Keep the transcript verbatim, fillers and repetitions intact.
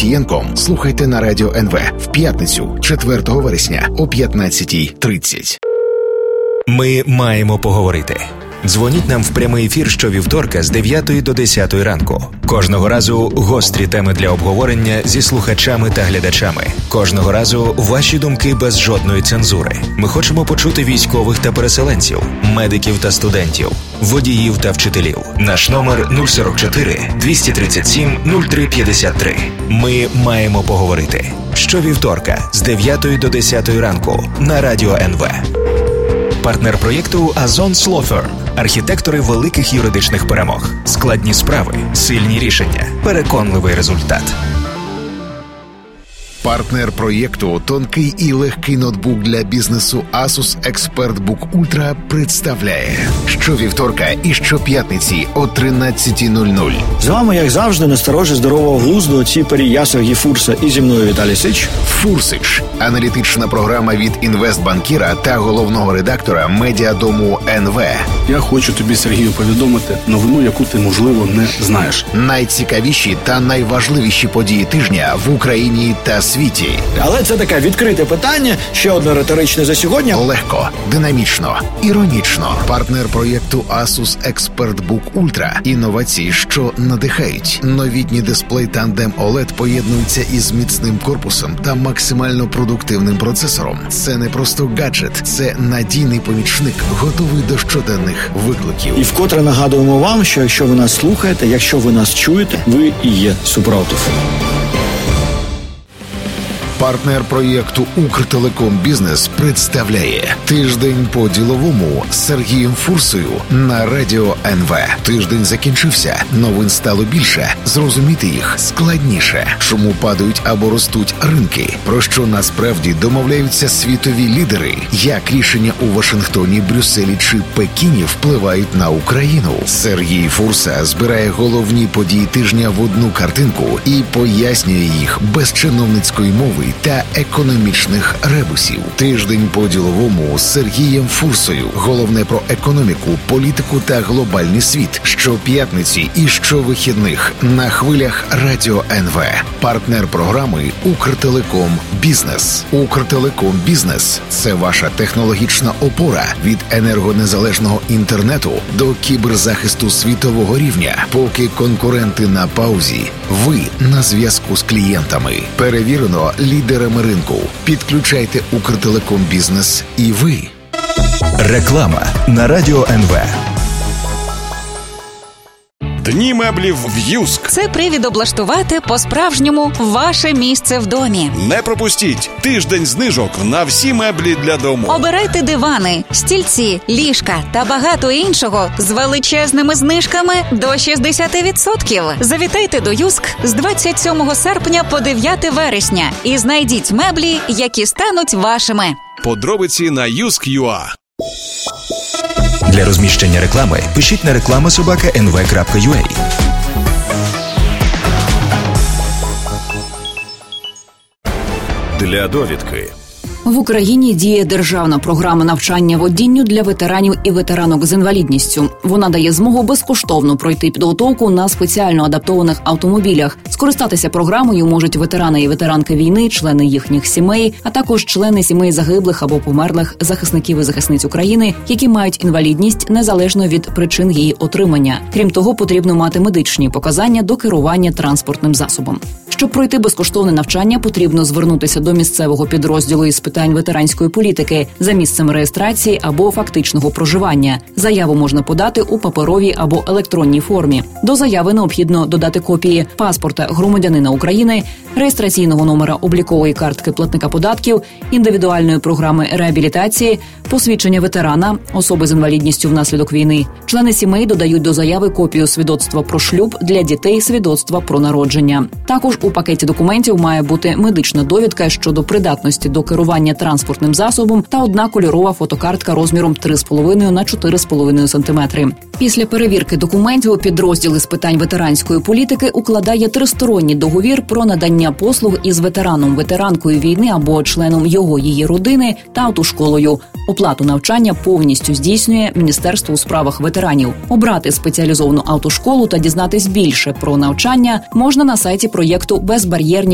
Мусієнком слухайте на Радіо ен ве в п'ятницю, четвертого вересня о п'ятнадцята тридцять. Ми маємо поговорити. Дзвоніть нам в прямий ефір щовівторка з дев'ятої до десятої ранку. Кожного разу гострі теми для обговорення зі слухачами та глядачами. Кожного разу ваші думки без жодної цензури. Ми хочемо почути військових та переселенців, медиків та студентів, водіїв та вчителів. Наш номер нуль сорок чотири двісті тридцять сім нуль три п'ятдесят три. Ми маємо поговорити. Щовівторка з дев'ятої до десятої ранку на Радіо ен ве. Партнер проєкту Azons Law Firm. Архітектори великих юридичних перемог. Складні справи, сильні рішення, переконливий результат. Партнер проєкту «Тонкий і легкий ноутбук для бізнесу Asus ExpertBook Ultra» представляє щовівторка і щоп'ятниці о тринадцята нуль нуль. З вами, як завжди, насторожі здорового глузду ці пері я, Сергій Фурса, і зі мною Віталій Сич. Фурсич – аналітична програма від інвестбанкіра та головного редактора медіадому ен ве. Я хочу тобі, Сергію, повідомити новину, яку ти, можливо, не знаєш. Найцікавіші та найважливіші події тижня в Україні та світі. Але це таке відкрите питання, ще одне риторичне за сьогодні. Легко, динамічно, іронічно. Партнер проєкту Asus ExpertBook Ultra. Інновації, що надихають. Новітній дисплей Tandem о лед поєднується із міцним корпусом та максимально продуктивним процесором. Це не просто гаджет, це надійний помічник, готовий до щоденних викликів. І вкотре нагадуємо вам, що якщо ви нас слухаєте, якщо ви нас чуєте, ви і є супротив. Партнер проєкту «Укртелеком Бізнес» представляє «Тиждень по-діловому» з Сергієм Фурсою на Радіо ен ве. Тиждень закінчився, новин стало більше, зрозуміти їх складніше. Чому падають або ростуть ринки? Про що насправді домовляються світові лідери? Як рішення у Вашингтоні, Брюсселі чи Пекіні впливають на Україну? Сергій Фурса збирає головні події тижня в одну картинку і пояснює їх без чиновницької мови та економічних ребусів. Тиждень по-діловому з Сергієм Фурсою. Головне про економіку, політику та глобальний світ. Щоп'ятниці і щовихідних на хвилях Радіо ен ве. Партнер програми «Укртелеком Бізнес». «Укртелеком Бізнес» – це ваша технологічна опора від енергонезалежного інтернету до кіберзахисту світового рівня. Поки конкуренти на паузі, ви на зв'язку з клієнтами. Перевірено лідерами ринку. Підключайте «Укртелеком Бізнес» і ви. Реклама на Радіо ен ве. Дні меблів в Юск. Це привід облаштувати по-справжньому ваше місце в домі. Не пропустіть тиждень знижок на всі меблі для дому. Обирайте дивани, стільці, ліжка та багато іншого з величезними знижками до шістдесят відсотків. Завітайте до Юск з двадцять сьомого серпня по дев'яте вересня і знайдіть меблі, які стануть вашими. Подробиці на юск крапка ю а. Для розміщення реклами пишіть на реклама собака ен ве крапка ю а. Для довідки. В Україні діє державна програма навчання водінню для ветеранів і ветеранок з інвалідністю. Вона дає змогу безкоштовно пройти підготовку на спеціально адаптованих автомобілях. Скористатися програмою можуть ветерани і ветеранки війни, члени їхніх сімей, а також члени сімей загиблих або померлих захисників і захисниць України, які мають інвалідність незалежно від причин її отримання. Крім того, потрібно мати медичні показання до керування транспортним засобом. Щоб пройти безкоштовне навчання, потрібно звернутися до місцевого підрозділу із питань ветеранської політики за місцем реєстрації або фактичного проживання. Заяву можна подати у паперовій або електронній формі. До заяви необхідно додати копії паспорта громадянина України, реєстраційного номера облікової картки платника податків, індивідуальної програми реабілітації, посвідчення ветерана, особи з інвалідністю внаслідок війни. Члени сімей додають до заяви копію свідоцтва про шлюб, для дітей свідоцтва про народження. Також у пакеті документів має бути медична довідка щодо придатності до керування транспортним засобом та одна кольорова фотокартка розміром три з половиною на чотири з половиною сантиметри. Після перевірки документів підрозділ із питань ветеранської політики укладає тристоронній договір про надання послуг із ветераном, ветеранкою війни або членом його її родини та автошколою. Оплату навчання повністю здійснює Міністерство у справах ветеранів. Обрати спеціалізовану автошколу та дізнатись більше про навчання можна на сайті проєкту «Безбар'єрні